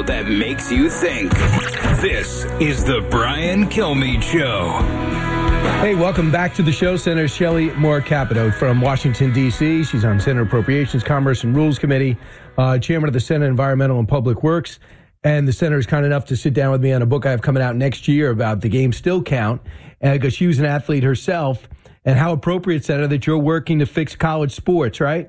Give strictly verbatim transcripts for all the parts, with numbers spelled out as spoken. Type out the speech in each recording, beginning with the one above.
show that makes you think. This is the Brian Kilmeade Show. Hey, welcome back to the show. Senator Shelley Moore Capito from Washington, D C She's on Senate Appropriations, Commerce, and Rules Committee, uh, chairman of the Senate Environmental and Public Works. And the senator is kind enough to sit down with me on a book I have coming out next year about the game still count, because she was an athlete herself. And how appropriate, Senator, that you're working to fix college sports, right?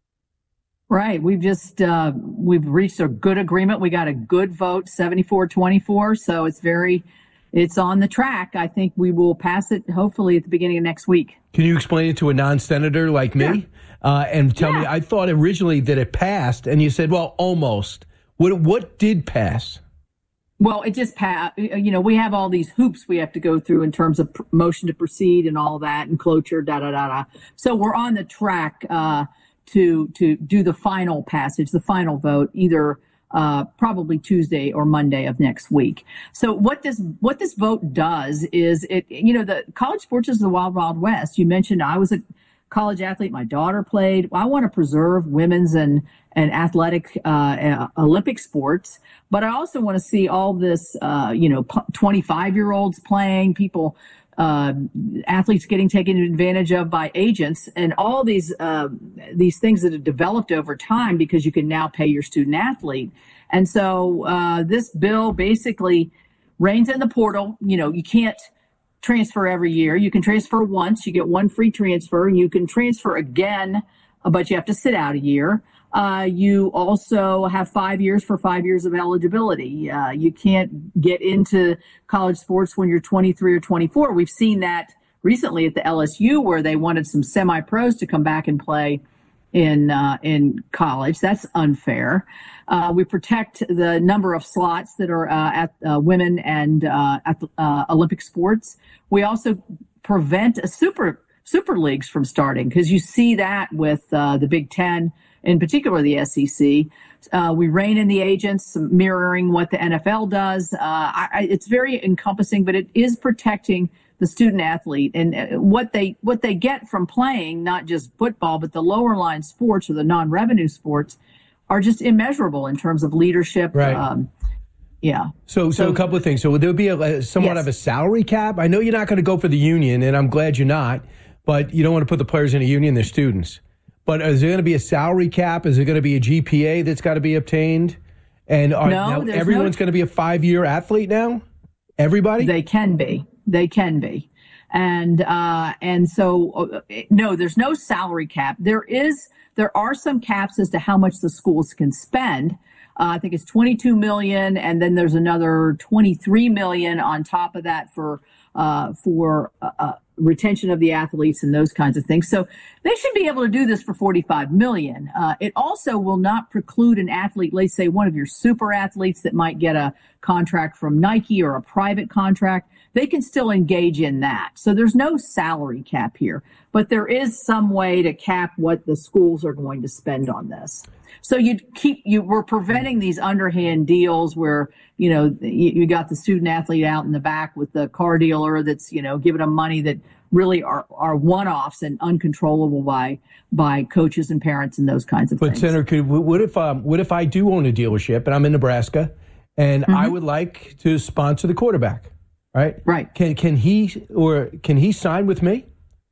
Right. We've just, uh, we've reached a good agreement. We got a good vote, seventy-four twenty-four. So it's very, it's on the track. I think we will pass it hopefully at the beginning of next week. Can you explain it to a non-senator like me? Yeah. Uh, and tell yeah. me, I thought originally that it passed, and you said, well, almost. What, what did pass? Well, it just passed. You know, we have all these hoops we have to go through in terms of motion to proceed and all that and cloture, da, da, da, da. So we're on the track uh, to to do the final passage, the final vote, either uh, probably Tuesday or Monday of next week. So what this what this vote does is it, you know, the college sports is the wild, wild west. You mentioned I was a college athlete. My daughter played. I want to preserve women's and and athletic uh, uh, Olympic sports, but I also want to see all this, uh, you know, twenty-five year olds playing, people, uh, athletes getting taken advantage of by agents, and all these uh, these things that have developed over time because you can now pay your student athlete. And so uh, this bill basically reins in the portal. You know, you can't transfer every year. You can transfer once, you get one free transfer, and you can transfer again, but you have to sit out a year. Uh, you also have five years for five years of eligibility. Uh, you can't get into college sports when you're twenty-three or twenty-four. We've seen that recently at the L S U where they wanted some semi-pros to come back and play in uh, in college. That's unfair. Uh, we protect the number of slots that are uh, at uh, women and uh, at uh, Olympic sports. We also prevent a super super leagues from starting, because you see that with uh, the Big Ten, in particular the S E C. Uh, we rein in the agents, mirroring what the N F L does. Uh, I, I, it's very encompassing, but it is protecting the student athlete and what they what they get from playing, not just football, but the lower line sports or the non-revenue sports are just immeasurable in terms of leadership. Right. Um, yeah. So, so, so a couple of things. So would there be a, a somewhat yes. of a salary cap? I know you're not going to go for the union, and I'm glad you're not, but you don't want to put the players in a union, they're students. But is there going to be a salary cap? Is there going to be a G P A that's got to be obtained? And are, no, now everyone's no... going to be a five-year athlete now? Everybody? They can be. They can be. And uh, and so, uh, no, there's no salary cap. There is, there are some caps as to how much the schools can spend. Uh, I think it's twenty-two million dollars, and then there's another twenty-three million dollars on top of that for uh, for uh, uh, retention of the athletes and those kinds of things. So they should be able to do this for forty-five million dollars. Uh, it also will not preclude an athlete, let's say one of your super athletes that might get a contract from Nike or a private contract. They can still engage in that. So there's no salary cap here, but there is some way to cap what the schools are going to spend on this. So you keep, you we're preventing these underhand deals where, you know, you, you got the student athlete out in the back with the car dealer that's, you know, giving them money that really are, are one-offs and uncontrollable by by coaches and parents and those kinds of but things. But Senator, could, what if um, what if I do own a dealership and I'm in Nebraska and mm-hmm. I would like to sponsor the quarterback? Right. Right. Can can he or can he sign with me?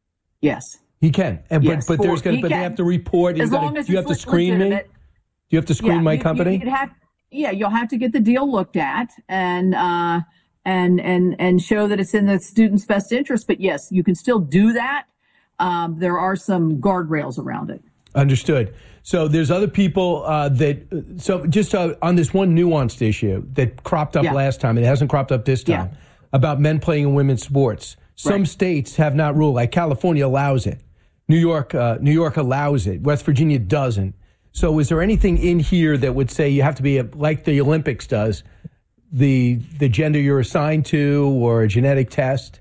Yes. He can. And yes, but but there's going to but can. they have to report. As gotta, long as do you have to screen legitimate. me? Do you have to screen yeah, my you, company? You, have, yeah, you'll have to get the deal looked at and uh, and and and show that it's in the student's best interest. But yes, you can still do that. Um, there are some guardrails around it. Understood. So there's other people uh, that. So just uh, on this one nuanced issue that cropped up yeah. last time, it hasn't cropped up this time. Yeah. About men playing in women's sports. Some right. states have not ruled. Like California allows it. New York, uh, New York allows it. West Virginia doesn't. So is there anything in here that would say you have to be, a, like the Olympics does, the the gender you're assigned to or a genetic test?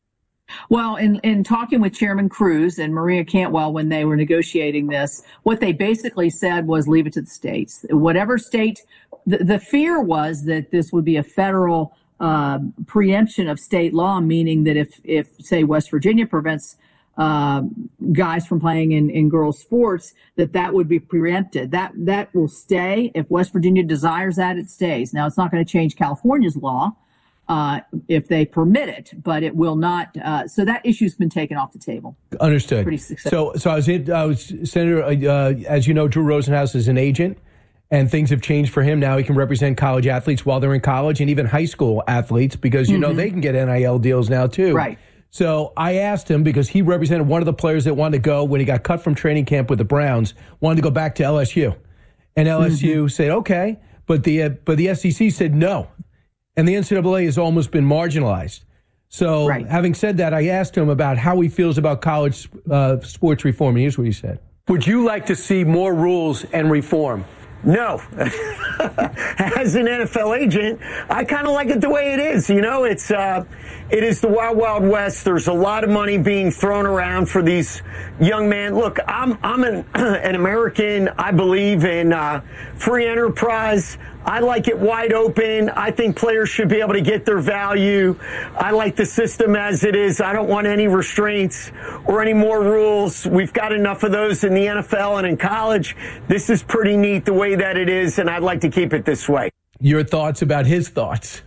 Well, in, in talking with Chairman Cruz and Maria Cantwell when they were negotiating this, what they basically said was leave it to the states. Whatever state, the, the fear was that this would be a federal Uh, preemption of state law, meaning that if, if say West Virginia prevents uh, guys from playing in, in girls sports, that that would be preempted. That that will stay. If West Virginia desires that, it stays. Now, it's not going to change California's law uh, if they permit it, but it will not. Uh, so that issue's been taken off the table. Understood. Pretty successful. So, so I was, in, I was Senator, uh, as you know, Drew Rosenhaus is an agent, and things have changed for him. Now he can represent college athletes while they're in college, and even high school athletes, because, you mm-hmm. know, they can get N I L deals now, too. Right. So I asked him, because he represented one of the players that wanted to go when he got cut from training camp with the Browns, wanted to go back to L S U. And L S U mm-hmm. said, okay, but the uh, but the S E C said no. And the N C double A has almost been marginalized. So right. having said that, I asked him about how he feels about college uh, sports reform. And here's what he said. Would you like to see more rules and reform? No. As an N F L agent, I kind of like it the way it is. You know, it's uh, it is the wild, wild west. There's a lot of money being thrown around for these young men. Look, I'm I'm an, an American. I believe in uh, free enterprise. I like it wide open. I think players should be able to get their value. I like the system as it is. I don't want any restraints or any more rules. We've got enough of those in the N F L and in college. This is pretty neat the way that it is, and I'd like to keep it this way. Your thoughts about his thoughts?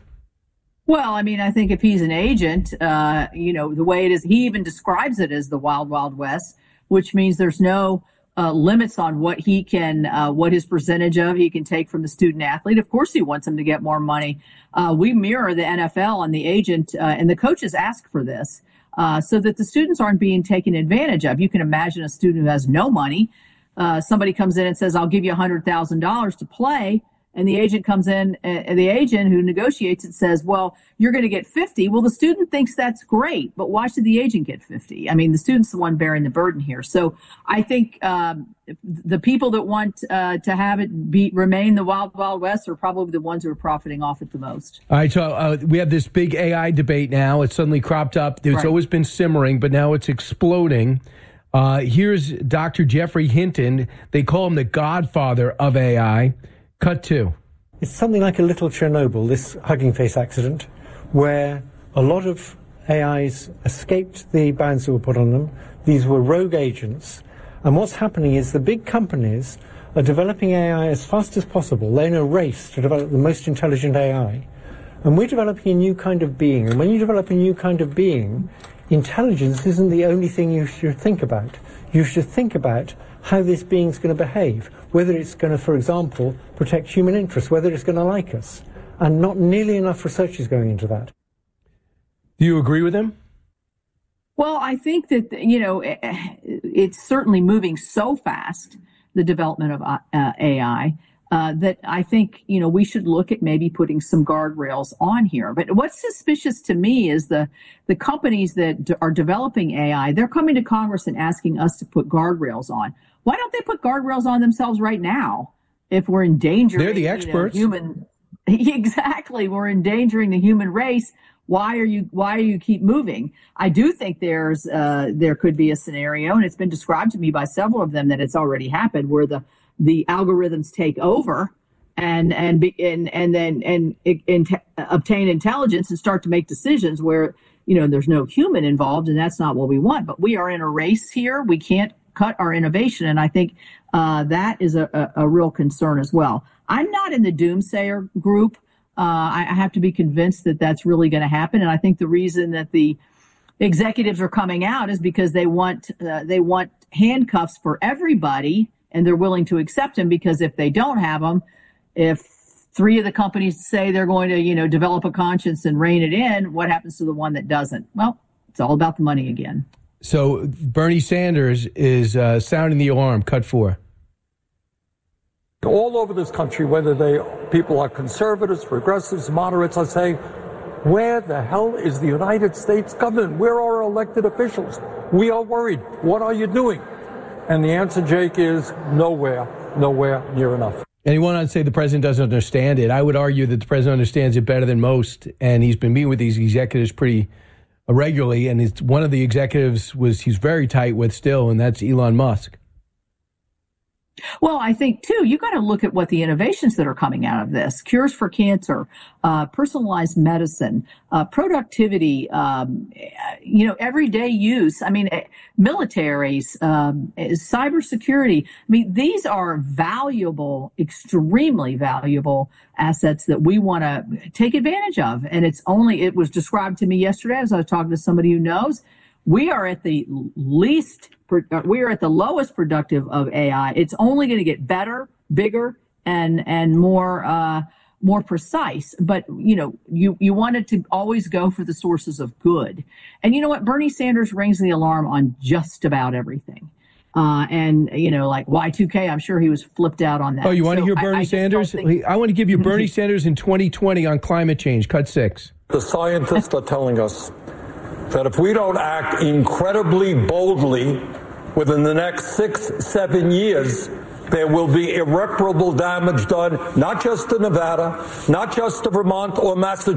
Well, I mean, I think if he's an agent, uh, you know, the way it is, he even describes it as the wild, wild west, which means there's no Uh, limits on what he can, uh, what his percentage of he can take from the student athlete. Of course, he wants him to get more money. Uh, we mirror the N F L and the agent uh, and the coaches ask for this uh, so that the students aren't being taken advantage of. You can imagine a student who has no money. Uh, somebody comes in and says, I'll give you one hundred thousand dollars to play. And the agent comes in, and the agent who negotiates it says, well, you're going to get fifty. Well, the student thinks that's great, but why should the agent get fifty? I mean, the student's the one bearing the burden here. So I think um, the people that want uh, to have it be remain the wild, wild west are probably the ones who are profiting off it the most. All right, so uh, we have this big A I debate now. It's suddenly cropped up. It's right. always been simmering, but now it's exploding. Uh, here's Doctor Jeffrey Hinton. They call him the godfather of A I. Cut two. It's something like a little Chernobyl, this Hugging Face accident, where a lot of A Is escaped the bans that were put on them. These were rogue agents. And what's happening is the big companies are developing A I as fast as possible. They're in a race to develop the most intelligent A I. And we're developing a new kind of being. And when you develop a new kind of being, intelligence isn't the only thing you should think about. You should think about how this being's going to behave, whether it's going to, for example, protect human interests, whether it's going to like us. And not nearly enough research is going into that. Do you agree with him? Well, I think that, you know, it's certainly moving so fast, the development of uh, A I, uh, that I think, you know, we should look at maybe putting some guardrails on here. But what's suspicious to me is the, the companies that d- are developing A I, they're coming to Congress and asking us to put guardrails on. Why don't they put guardrails on themselves right now if we're endangering They're the experts. You know, human exactly, we're endangering the human race. Why are you why do you keep moving? I do think there's uh, there could be a scenario, and it's been described to me by several of them that it's already happened, where the the algorithms take over and and be, and and then and, and, and t- obtain intelligence and start to make decisions where, you know, there's no human involved, and that's not what we want. But we are in a race here. We can't cut our innovation, and I think uh, that is a, a, a real concern as well. I'm not in the doomsayer group. Uh, I, I have to be convinced that that's really going to happen, and I think the reason that the executives are coming out is because they want uh, they want handcuffs for everybody, and they're willing to accept them, because if they don't have them, if three of the companies say they're going to, you know, develop a conscience and rein it in, what happens to the one that doesn't? Well, it's all about the money again. So Bernie Sanders is uh, sounding the alarm. Cut four. All over this country, whether they people are conservatives, progressives, moderates, are saying, where the hell is the United States government? Where are our elected officials? We are worried. What are you doing? And the answer, Jake, is nowhere, nowhere near enough. And he went on to say the president doesn't understand it. I would argue that the president understands it better than most, and he's been meeting with these executives pretty regularly, and it's one of the executives was he's very tight with still, and that's Elon Musk. Well, I think, too, you got to look at what the innovations that are coming out of this. Cures for cancer, uh, personalized medicine, uh, productivity, um, you know, everyday use. I mean, militaries, um, cybersecurity. I mean, these are valuable, extremely valuable assets that we want to take advantage of. And it's only, it was described to me yesterday as I was talking to somebody who knows, we are at the least, we are at the lowest productive of A I. It's only going to get better, bigger, and and more uh, more precise. But you know, you you wanted to always go for the sources of good. And you know what? Bernie Sanders rings the alarm on just about everything. Uh, and you know, like Y two K, I'm sure he was flipped out on that. Oh, you want so to hear Bernie I, I Sanders? Think... I want to give you Bernie Sanders in twenty twenty on climate change. Cut six. The scientists are telling us that if we don't act incredibly boldly within the next six, seven years, there will be irreparable damage done, not just to Nevada, not just to Vermont or Massachusetts.